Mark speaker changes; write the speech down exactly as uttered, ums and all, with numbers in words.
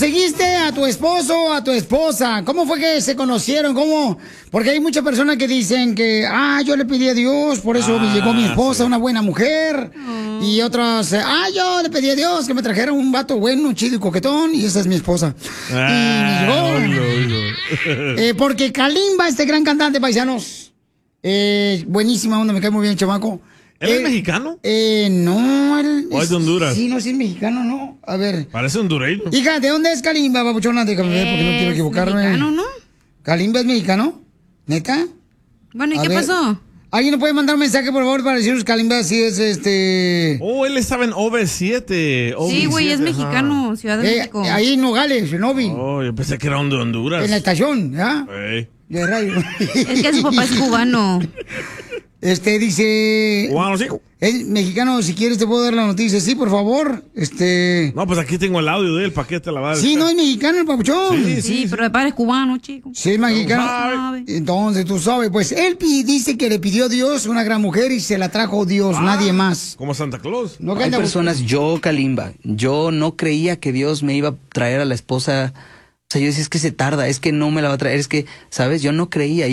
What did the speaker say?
Speaker 1: conseguiste a tu esposo o a tu esposa? ¿Cómo fue que se conocieron? ¿Cómo? Porque hay muchas personas que dicen que, ah, yo le pedí a Dios, por eso
Speaker 2: Ah,
Speaker 1: me llegó mi esposa,
Speaker 2: sí.
Speaker 1: una buena mujer.
Speaker 3: Oh.
Speaker 1: Y otras, ah, yo le pedí a Dios que me trajera un vato bueno, chido y coquetón, y esa es mi esposa.
Speaker 2: Ah,
Speaker 1: y me llegó.
Speaker 2: oílo, oílo.
Speaker 1: Eh, porque Kalimba, este gran cantante, paisanos, eh, buenísima onda, me cae muy bien, chamaco.
Speaker 2: ¿Él
Speaker 1: Eh,
Speaker 2: es mexicano?
Speaker 1: Eh, no, él...
Speaker 2: ¿O es de Honduras?
Speaker 1: Sí, no, sí es mexicano, ¿no? A ver.
Speaker 2: Parece hondureño.
Speaker 1: Hija, ¿de dónde es Kalimba, babuchona? Déjame ver, porque no quiero
Speaker 3: Es
Speaker 1: equivocarme.
Speaker 3: mexicano, ¿no?
Speaker 1: ¿Kalimba es mexicano? ¿Neta?
Speaker 3: Bueno, ¿y
Speaker 1: A
Speaker 3: qué
Speaker 1: ver,
Speaker 3: pasó?
Speaker 1: ¿alguien nos puede mandar un mensaje, por favor, para decirnos Kalimba si es este...
Speaker 2: Oh, él estaba en O V siete.
Speaker 3: Sí, güey, es mexicano, Ciudad de
Speaker 1: Eh,
Speaker 3: México.
Speaker 1: ahí en Nogales, en Novi,
Speaker 2: Oh, yo pensé que era de Honduras.
Speaker 1: en la estación, ¿ya?
Speaker 2: Ey.
Speaker 1: De radio.
Speaker 3: Es que su papá es cubano.
Speaker 1: Este, dice...
Speaker 2: Cubano, sí.
Speaker 1: El mexicano, si quieres te puedo dar la noticia. Sí, por favor. Este...
Speaker 2: No, pues aquí tengo el audio de él, ¿para qué te la va a
Speaker 1: Sí,
Speaker 2: decir?
Speaker 1: no es mexicano el papuchón.
Speaker 2: Sí,
Speaker 3: Sí, pero de padre es cubano, chico.
Speaker 1: Sí, es mexicano.
Speaker 3: sabe.
Speaker 1: Entonces, tú sabes, pues él pi- dice que le pidió a Dios una gran mujer y se la trajo Dios, nadie más.
Speaker 2: Como Santa Claus.
Speaker 1: No que
Speaker 4: Hay
Speaker 1: anda
Speaker 4: personas, yo, Kalimba, yo no creía que Dios me iba a traer a la esposa. O sea, yo decía, es que se tarda, es que no me la va a traer, es que, ¿sabes? Yo no creía.